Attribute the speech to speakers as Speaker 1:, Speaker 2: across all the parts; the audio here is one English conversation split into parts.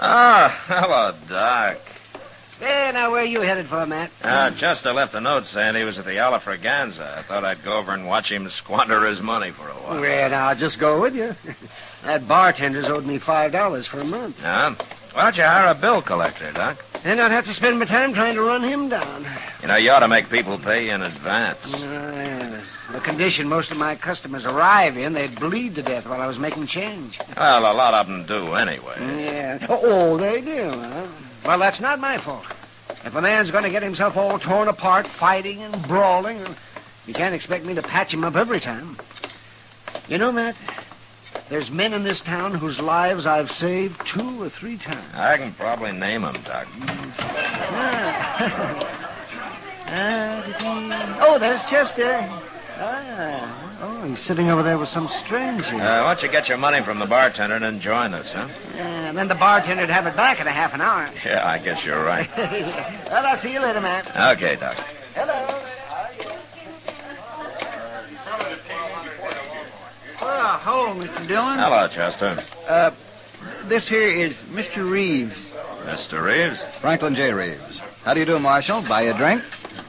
Speaker 1: Ah, hello, Doc.
Speaker 2: Hey, now where are you headed for, Matt?
Speaker 1: Chester left a note saying he was at the Alafraganza. I thought I'd go over and watch him squander his money for a while.
Speaker 2: Well, now, I'll just go with you. That bartender's owed me $5 for a month.
Speaker 1: Why don't you hire a bill collector, Doc?
Speaker 2: And I'd have to spend my time trying to run him down.
Speaker 1: You know, you ought to make people pay in advance.
Speaker 2: Yeah. The condition most of my customers arrive in, they'd bleed to death while I was making change.
Speaker 1: Well, a lot of them do anyway.
Speaker 2: Yeah. Oh, they do, huh? Well, that's not my fault. If a man's going to get himself all torn apart, fighting and brawling, you can't expect me to patch him up every time. You know, Matt, there's men in this town whose lives I've saved 2 or 3 times.
Speaker 1: I can probably name them, Doc.
Speaker 2: Oh, there's Chester. He's sitting over there with some stranger.
Speaker 1: Why don't you get your money from the bartender and then join us, huh?
Speaker 2: And then the bartender'd have it back in a half an hour.
Speaker 1: Yeah, I guess you're right.
Speaker 2: Well, I'll see you later, Matt.
Speaker 1: Okay, Doc.
Speaker 2: Hello.
Speaker 3: Hello, Mr. Dillon.
Speaker 1: Hello, Chester.
Speaker 3: This here is Mr. Reeves.
Speaker 1: Mr. Reeves?
Speaker 4: Franklin J. Reeves. How do you do, Marshal? Buy you a drink?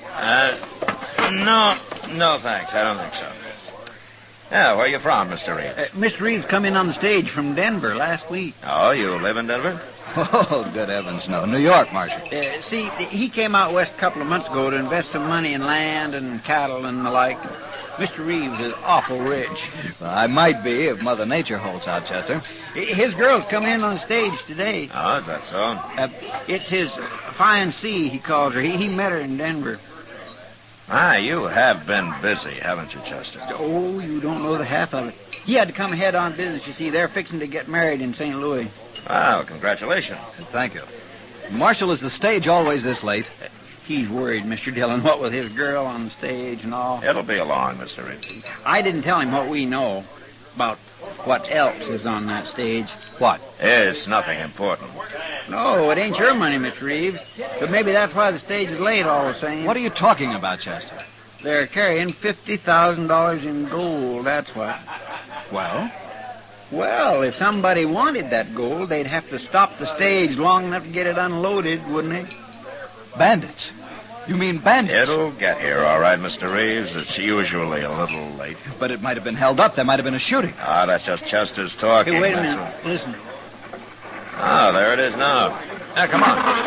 Speaker 1: No, thanks. I don't think so. Yeah, where are you from, Mr. Reeves?
Speaker 3: Mr. Reeves come in on the stage from Denver last week.
Speaker 1: Oh, you live in Denver?
Speaker 4: Oh, good heavens, no. New York, Marshal.
Speaker 3: See, he came out west a couple of months ago to invest some money in land and cattle and the like. Mr. Reeves is awful rich.
Speaker 4: Well, I might be if Mother Nature holds out, Chester.
Speaker 3: His girl's coming in on the stage today.
Speaker 1: Oh, is that so?
Speaker 3: It's his fiancée, he calls her. He met her in Denver.
Speaker 1: You have been busy, haven't you, Chester?
Speaker 3: Oh, you don't know the half of it. He had to come ahead on business, you see. They're fixing to get married in St. Louis.
Speaker 1: Wow, congratulations.
Speaker 4: Thank you. Marshal, is the stage always this late?
Speaker 3: He's worried, Mr. Dillon, what with his girl on the stage and all.
Speaker 1: It'll be along, Mr. Reeves.
Speaker 3: I didn't tell him what we know about what else is on that stage.
Speaker 4: What?
Speaker 1: It's nothing important.
Speaker 3: No, it ain't your money, Mr. Reeves. But maybe that's why the stage is late all the same.
Speaker 4: What are you talking about, Chester?
Speaker 3: They're carrying $50,000 in gold, that's what.
Speaker 4: Well?
Speaker 3: Well, if somebody wanted that gold, they'd have to stop the stage long enough to get it unloaded, wouldn't they?
Speaker 4: Bandits? You mean bandits?
Speaker 1: It'll get here, all right, Mr. Reeves. It's usually a little late.
Speaker 4: But it might have been held up. There might have been a shooting.
Speaker 1: That's just Chester's talking.
Speaker 3: Hey, wait a
Speaker 1: That's
Speaker 3: minute. Listen.
Speaker 1: Oh, there it is now. Now, come on.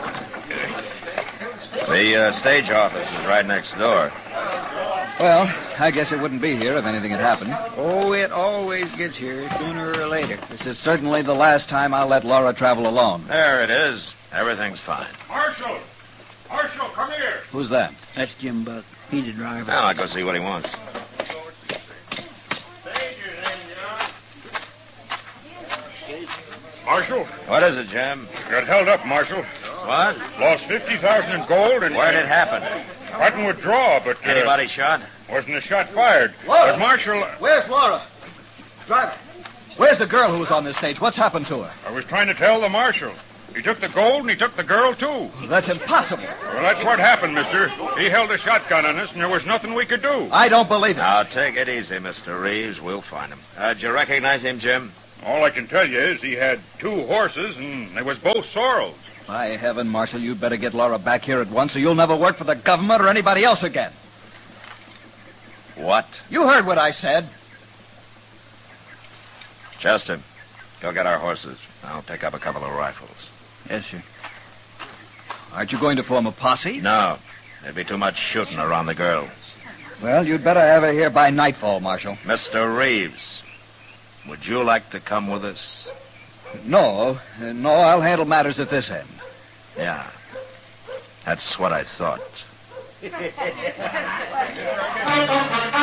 Speaker 1: The stage office is right next door.
Speaker 4: Well, I guess it wouldn't be here if anything had happened.
Speaker 3: Oh, it always gets here sooner or later.
Speaker 4: This is certainly the last time I'll let Laura travel alone.
Speaker 1: There it is. Everything's fine.
Speaker 5: Marshal! Marshal, come here!
Speaker 4: Who's that?
Speaker 3: That's Jim Buck. He's the driver.
Speaker 1: Now I'll go see what he wants.
Speaker 5: Marshal,
Speaker 1: What is it, Jim?
Speaker 5: got held up, Marshal.
Speaker 1: What?
Speaker 5: Lost $50,000 in gold and...
Speaker 1: Where'd it happen?
Speaker 5: Right in withdrawal, but...
Speaker 1: Anybody shot?
Speaker 5: Wasn't a shot fired.
Speaker 4: Laura!
Speaker 5: But, Marshal,
Speaker 4: Where's Laura? Driver. Where's the girl who was on this stage? What's happened to her?
Speaker 5: I was trying to tell the Marshal. He took the gold and he took the girl, too.
Speaker 4: That's impossible.
Speaker 5: Well, that's what happened, mister. He held a shotgun on us, and there was nothing we could do.
Speaker 4: I don't believe it.
Speaker 1: Now, take it easy, Mr. Reeves. We'll find him. Did you recognize him, Jim?
Speaker 5: All I can tell you is he had 2 horses, and they was both sorrels.
Speaker 4: By heaven, Marshal, you'd better get Laura back here at once or you'll never work for the government or anybody else again.
Speaker 1: What?
Speaker 4: You heard what I said.
Speaker 1: Chester, go get our horses. I'll pick up a couple of rifles.
Speaker 3: Yes, sir.
Speaker 4: Aren't you going to form a posse?
Speaker 1: No. There'd be too much shooting around the girl.
Speaker 4: Well, you'd better have her here by nightfall, Marshal.
Speaker 1: Mr. Reeves, would you like to come with us?
Speaker 4: No, I'll handle matters at this end.
Speaker 1: Yeah. That's what I thought.